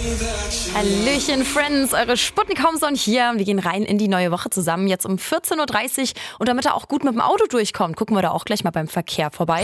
Hallöchen, Friends, eure Sputnik Homezone hier. Wir gehen rein in die neue Woche zusammen, jetzt um 14.30 Uhr. Und damit er auch gut mit dem Auto durchkommt, gucken wir da auch gleich mal beim Verkehr vorbei.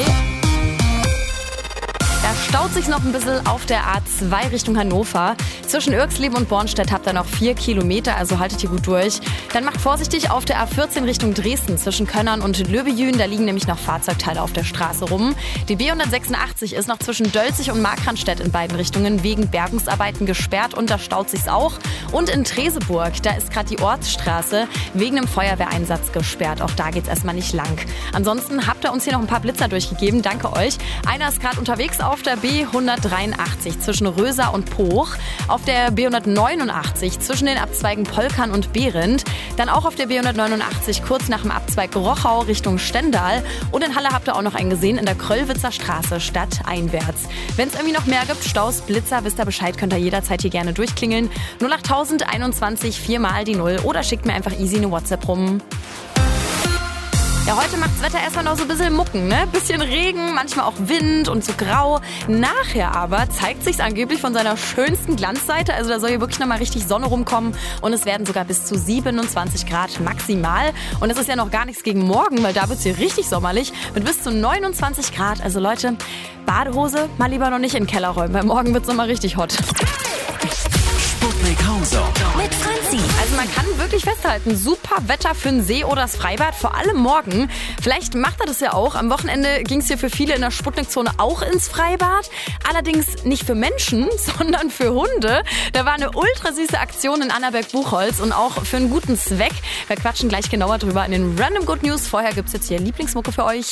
Da staut sich noch ein bisschen auf der A2 Richtung Hannover. Zwischen Irxleben und Bornstedt habt ihr noch 4 Kilometer, also haltet hier gut durch. Dann macht vorsichtig auf der A14 Richtung Dresden zwischen Könnern und Löbejün. Da liegen nämlich noch Fahrzeugteile auf der Straße rum. Die B186 ist noch zwischen Dölzig und Markranstädt in beiden Richtungen wegen Bergungsarbeiten gesperrt und da staut sich's auch. Und in Treseburg, da ist gerade die Ortsstraße wegen einem Feuerwehreinsatz gesperrt. Auch da geht's erstmal nicht lang. Ansonsten habt ihr uns hier noch ein paar Blitzer durchgegeben. Danke euch. Einer ist gerade unterwegs auf der B183 zwischen Röser und Poch, auf der B189 zwischen den Abzweigen Polkern und Behrendt, dann auch auf der B189 kurz nach dem Abzweig Rochau Richtung Stendal und in Halle habt ihr auch noch einen gesehen in der Kröllwitzer Straße stadteinwärts. Wenn es irgendwie noch mehr gibt, Staus, Blitzer, wisst ihr Bescheid, könnt ihr jederzeit hier gerne durchklingeln. 08021 4 mal die 0 oder schickt mir einfach easy eine WhatsApp rum. Ja, heute macht's Wetter erstmal noch so ein bisschen Mucken, ne? Bisschen Regen, manchmal auch Wind und so grau. Nachher aber zeigt sich's angeblich von seiner schönsten Glanzseite. Also da soll hier wirklich nochmal richtig Sonne rumkommen. Und es werden sogar bis zu 27 Grad maximal. Und das ist ja noch gar nichts gegen morgen, weil da wird's hier richtig sommerlich mit bis zu 29 Grad. Also Leute, Badehose mal lieber noch nicht in den Keller räumen, weil morgen wird's nochmal richtig hot. Sputnik Homezone Mit Franzi. Also man kann wirklich festhalten, super Wetter für den See oder das Freibad, vor allem morgen. Vielleicht macht er das ja auch. Am Wochenende ging es hier für viele in der Sputnik-Zone auch ins Freibad. Allerdings nicht für Menschen, sondern für Hunde. Da war eine ultra süße Aktion in Annaberg-Buchholz und auch für einen guten Zweck. Wir quatschen gleich genauer drüber in den Random Good News. Vorher gibt's jetzt hier Lieblingsmucke für euch.